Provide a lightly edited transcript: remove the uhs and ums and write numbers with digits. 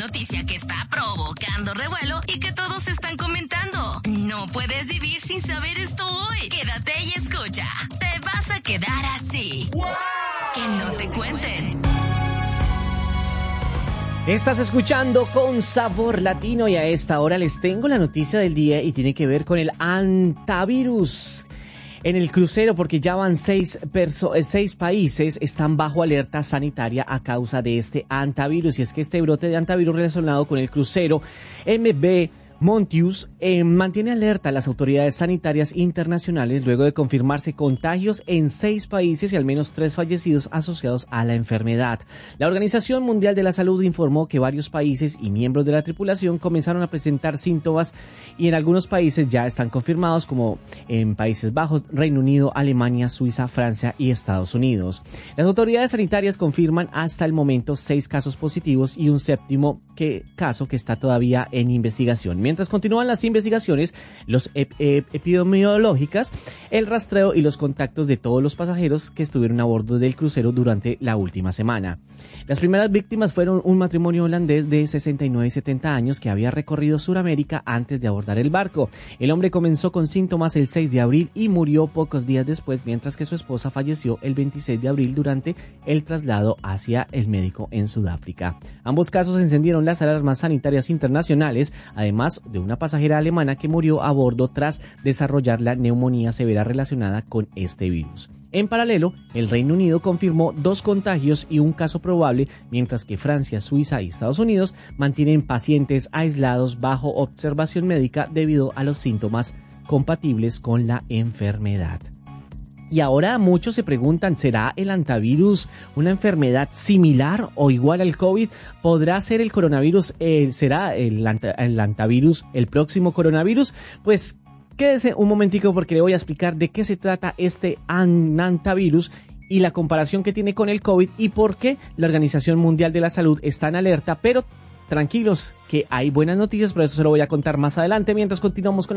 noticia que está provocando revuelo y que todos están comentando. No puedes vivir sin saber esto hoy. Quédate y escucha. Te vas a quedar así. ¡Wow! Que no te cuenten. Estás escuchando Con Sabor Latino y a esta hora les tengo la noticia del día y tiene que ver con el hantavirus. En el crucero, porque ya van 6 países están bajo alerta sanitaria a causa de este hantavirus. Y es que este brote de hantavirus relacionado con el crucero MV Montius mantiene alerta a las autoridades sanitarias internacionales luego de confirmarse contagios en 6 países y al menos 3 fallecidos asociados a la enfermedad. La Organización Mundial de la Salud informó que varios países y miembros de la tripulación comenzaron a presentar síntomas y en algunos países ya están confirmados, como en Países Bajos, Reino Unido, Alemania, Suiza, Francia y Estados Unidos. Las autoridades sanitarias confirman hasta el momento 6 casos positivos y un 7º caso que está todavía en investigación. Mientras continúan las investigaciones, los epidemiológicas, el rastreo y los contactos de todos los pasajeros que estuvieron a bordo del crucero durante la última semana. Las primeras víctimas fueron un matrimonio holandés de 69 y 70 años que había recorrido Sudamérica antes de abordar el barco. El hombre comenzó con síntomas el 6 de abril y murió pocos días después, mientras que su esposa falleció el 26 de abril durante el traslado hacia el médico en Sudáfrica. Ambos casos encendieron las alarmas sanitarias internacionales, además de una pasajera alemana que murió a bordo tras desarrollar la neumonía severa relacionada con este virus. En paralelo, el Reino Unido confirmó 2 contagios y un caso probable, mientras que Francia, Suiza y Estados Unidos mantienen pacientes aislados bajo observación médica debido a los síntomas compatibles con la enfermedad. Y ahora muchos se preguntan, ¿será el hantavirus una enfermedad similar o igual al COVID? ¿Podrá ser el coronavirus, será el hantavirus el próximo coronavirus? Pues quédese un momentico porque le voy a explicar de qué se trata este hantavirus y la comparación que tiene con el COVID y por qué la Organización Mundial de la Salud está en alerta, pero tranquilos que hay buenas noticias, pero eso se lo voy a contar más adelante mientras continuamos con